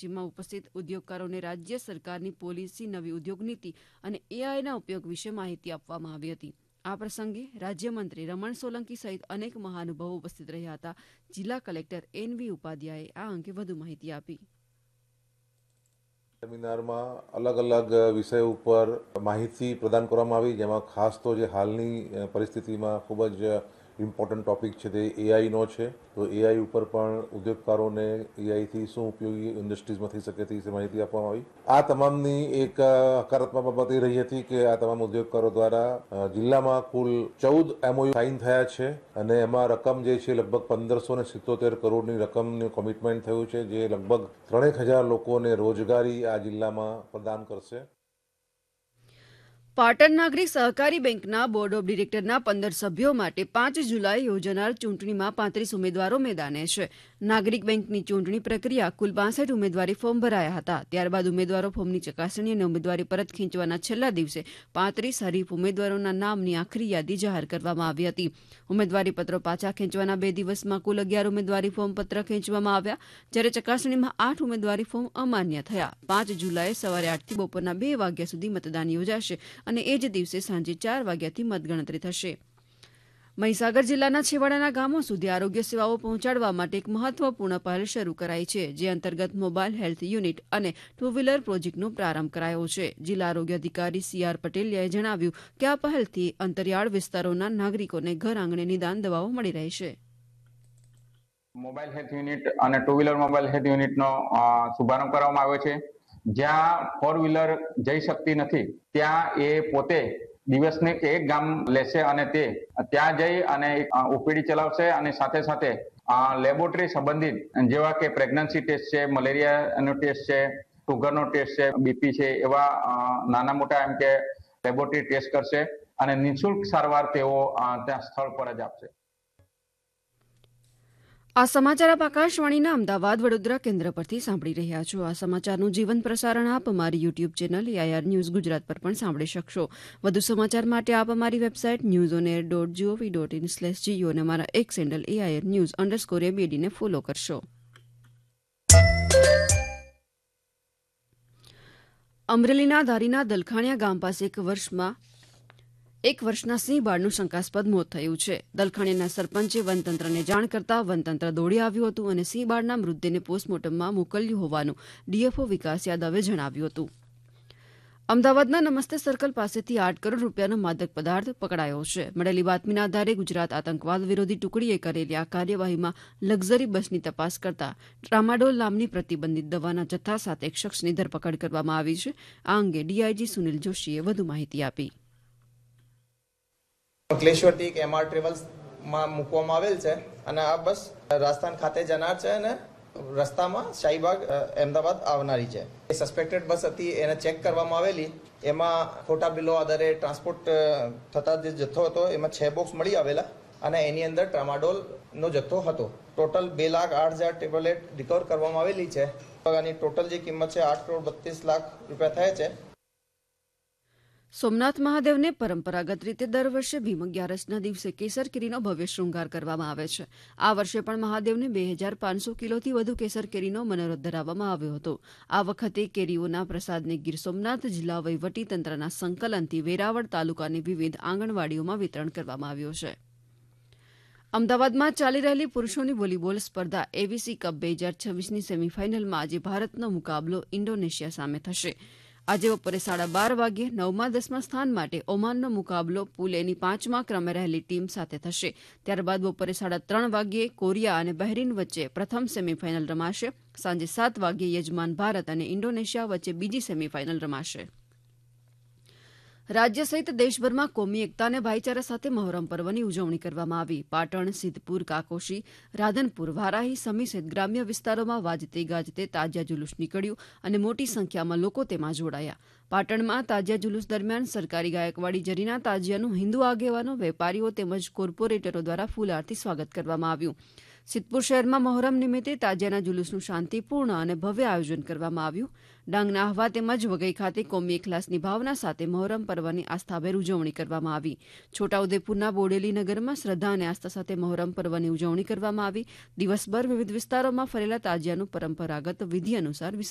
જેમાં ઉપસ્થિત ઉદ્યોગકારોને રાજ્ય સરકારની પોલિસી, નવી ઉદ્યોગ નીતિ અને એઆઈના ઉપયોગ વિશે માહિતી આપવામાં આવી હતી. આ પ્રસંગે રાજ્યમંત્રી રમણ સોલંકી સહિત અનેક મહાનુભાવો ઉપસ્થિત રહ્યા હતા. જિલ્લા કલેક્ટર એન.વી. ઉપાધ્યાયે આ અંગે વધુ માહિતી આપી. સેમિનારમાં અલગ અલગ વિષય ઉપર માહિતી પ્રદાન કરવામાં આવી, જેમાં ખાસ તો જે હાલની પરિસ્થિતિમાં ખૂબ જ ઇમ્પોર્ટન્ટ ટોપિક છે તે એઆઈનો છે. તો એઆઈ ઉપર પણ ઉદ્યોગકારોને એઆઈથી શું ઉપયોગી ઇન્ડસ્ટ્રીઝમાં થઈ શકે તે વિશે માહિતી આપવામાં આવી. આ તમામની એક હકારાત્મક બાબત એ રહી હતી કે આ તમામ ઉદ્યોગકારો દ્વારા જિલ્લામાં કુલ 14 MOU સાઇન થયા છે અને એમાં રકમ જે છે લગભગ 1577 કરોડની રકમનું કોમિટમેન્ટ થયું છે, જે લગભગ 3000 લોકોને રોજગારી આ જિલ્લામાં પ્રદાન કરશે. પાટણ નાગરિક સહકારી બેંકના બોર્ડ ઓફ ડિરેક્ટરના 15 સભ્યો માટે 5 જુલાઈ યોજાનાર ચૂંટણીમાં 35 ઉમેદવારો મેદાને છે. નાગરિક બેંકની ચૂંટણી પ્રક્રિયા કુલ 62 ઉમેદવારી ફોર્મ ભરાયા હતા. ત્યારબાદ ઉમેદવારો ફોર્મની ચકાસણી અને ઉમેદવારી પરત ખેંચવાના છેલ્લા દિવસે 35 હરીફ ઉમેદવારોના નામની આખરી યાદી જાહેર કરવામાં આવી હતી. ઉમેદવારી પત્રો પાછા ખેંચવાના 2 દિવસમાં કુલ 11 ઉમેદવારી ફોર્મ પત્ર ખેંચવામાં આવ્યા, જ્યારે ચકાસણીમાં 8 ઉમેદવારી ફોર્મ અમાન્ય થયા. 5 જુલાઈએ સવારે 8 થી બપોરના 2 વાગ્યા સુધી મતદાન યોજાશે અને એ જ દિવસે સાંજે 4 વાગ્યાથી મતગણતરી થશે. મહીસાગર જિલ્લાના છેવાડાના ગામો સુધી આરોગ્ય સેવાઓ પહોંચાડવા માટે એક મહત્વપૂર્ણ પહેલ શરૂ કરાઈ છે, જે અંતર્ગત મોબાઈલ હેલ્થ યુનિટ અને 2 વ્હીલર પ્રોજેક્ટનો પ્રારંભ કરાયો છે. જિલ્લા આરોગ્ય અધિકારી CR પટેલિયાએ જણાવ્યું કે આ પહેલથી અંતરિયાળ વિસ્તારોના નાગરિકોને ઘર આંગણે નિદાન દવાઓ મળી રહેશે. મોબાઈલ હેલ્થ યુનિટ અને 2 વ્હીલર મોબાઈલ હેલ્થ યુનિટનો શુભારંભ કરવામાં આવ્યો છે. જ્યાં 4 વ્હીલર જઈ શકતી નથી ત્યાં એ પોતે દિવસને એક ગામ લેશે અને તે ત્યાં જઈ અને ઓપીડી ચલાવશે અને સાથે સાથે લેબોરેટરી સંબંધિત જેવા કે પ્રેગ્નન્સી ટેસ્ટ છે, મલેરિયાનો ટેસ્ટ છે, સુગરનો ટેસ્ટ છે, બીપી છે, એવા નાના મોટા એમ કે લેબોરેટરી ટેસ્ટ કરશે અને નિઃશુલ્ક સારવાર તેઓ ત્યાં સ્થળ પર જ આપશે. આ સમાચાર આપ આકાશવાણીના અમદાવાદ વડોદરા કેન્દ્ર પરથી સાંભળી રહ્યા છો. આ સમાચારનું જીવંત પ્રસારણ આપ અમારી YouTube channel AIR news Gujarat પર પણ સાંભળી શકશો. વધુ સમાચાર માટે આપ અમારી વેબસાઇટ newsonair.gov.in/geo અને અમારા એક્સ હેન્ડલ AIR News_ABD ને ફોલો કરશો. અમરેલીના ધારીના દલખાણિયા ગામ પાસે એક વર્ષના સિંહ બાળનું શંકાસ્પદ મોત થયું છે. દલખાણીના સરપંચે વનતંત્રને જાણ કરતા વનતંત્ર દોડી આવ્યું હતું અને સિંહ બાળના મૃતદેહને પોસ્ટમોર્ટમમાં મોકલ્યું હોવાનું DFO વિકાસ યાદવે જણાવ્યું હતું. અમદાવાદના નમસ્તે સર્કલ પાસેથી 8 કરોડ રૂપિયાનો માદક પદાર્થ પકડાયો છે. મળેલી બાતમીના આધારે ગુજરાત આતંકવાદ વિરોધી ટુકડીએ કરેલી આ કાર્યવાહીમાં લક્ઝરી બસની તપાસ કરતા ટ્રામાડોલ નામની પ્રતિબંધિત દવાના જથ્થા સાથે એક શખ્સની ધરપકડ કરવામાં આવી છે. આ અંગે DIG સુનિલ જોશીએ વધુ માહિતી આપી. અંકલેશ્વરથી એક MR ટ્રેવલ્સમાં મૂકવામાં આવેલ છે અને આ બસ રાજસ્થાન ખાતે જનાર છે અને રસ્તામાં શાહીબાગ અમદાવાદ આવનારી છે. એ સસ્પેક્ટેડ બસ હતી, એને ચેક કરવામાં આવેલી. એમાં ખોટા બિલો આધારે ટ્રાન્સપોર્ટ થતા જે જથ્થો હતો એમાં 6 બોક્સ મળી આવેલા અને એની અંદર ટ્રામાડોલનો જથ્થો હતો. ટોટલ 2,08,000 ટેબ્લેટ રિકવર કરવામાં આવેલી છે. આની ટોટલ જે કિંમત છે 8 કરોડ 32 લાખ રૂપિયા થાય છે. સોમનાથ મહાદેવને પરંપરાગત રીતે દર વર્ષે ભીમ અગિયારસના દિવસે કેસર કેરીનો ભવ્ય શૃંગાર કરવામાં આવે છે. આ વર્ષે પણ મહાદેવને 2500 કિલોથી વધુ કેસર કેરીનો મનોરથ ધરાવવામાં આવ્યો હતો. આ વખતે કેરીઓના પ્રસાદને ગીર સોમનાથ જિલ્લા વહીવટી તંત્રના સંકલનથી વેરાવળ તાલુકાની વિવિધ આંગણવાડીઓમાં વિતરણ કરવામાં આવ્યું છે. અમદાવાદમાં ચાલી રહેલી પુરુષોની વોલીબોલ સ્પર્ધા ABC કપ 2026ની સેમીફાઇનલમાં આજે ભારતનો મુકાબલો ઇન્ડોનેશિયા સામે થશે. આજે બપોરે 12:30 વાગ્યે 9મા-10મા સ્થાન માટે ઓમાનનો મુકાબલો પૂલ એની 5મા ક્રમે રહેલી ટીમ સાથે થશે. ત્યારબાદ બપોરે 3:30 વાગ્યે કોરિયા અને બહેરીન વચ્ચે પ્રથમ સેમીફાઇનલ રમાશે. સાંજે 7 વાગ્યે યજમાન ભારત અને ઇન્ડોનેશિયા વચ્ચે બીજી સેમીફાઇનલ રમાશે. રાજ્ય સહિત દેશભરમાં કોમી એકતા અને ભાઈચારા સાથે મહોરમ પર્વની ઉજવણી કરવામાં આવી. પાટણ, સિદ્ધપુર, કાકોશી, રાધનપુર, વારાહી, સમી સહિત ગ્રામ્ય વિસ્તારોમાં વાજતે ગાજતે તાજિયા જુલુસ નીકળ્યું અને મોટી સંખ્યામાં લોકો તેમાં જોડાયા. પાટણમાં તાજિયા જુલુસ દરમિયાન સરકારી ગાયકવાડી જરીના તાજિયાનું હિન્દુ આગેવાનો, વેપારીઓ તેમજ કોર્પોરેટરો દ્વારા ફૂલહારથી સ્વાગત કરવામાં આવ્યું. સિદ્ધપુર શહેરમાં મહોરમ નિમિત્તે તાજિયાના જુલુસનું શાંતિપૂર્ણ અને ભવ્ય આયોજન કરવામાં આવ્યું. ડાંગના આહવા તેમજ વઘઈ ખાતે કોમી એકલાસની ભાવના સાથે મહોરમ પર્વની આસ્થાભેર ઉજવણી કરવામાં આવી. છોટાઉદેપુરના બોડેલી નગરમાં શ્રદ્ધા અને આસ્થા સાથે મહોરમ પર્વની ઉજવણી કરવામાં આવી. દિવસભર વિવિધ વિસ્તારોમાં ફરેલા તાજિયાનું પરંપરાગત વિધિ અનુસાર